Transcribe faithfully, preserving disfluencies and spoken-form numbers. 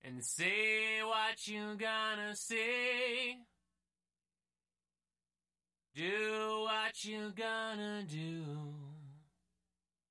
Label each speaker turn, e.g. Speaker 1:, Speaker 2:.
Speaker 1: and say what you gonna say. Do what you gonna do.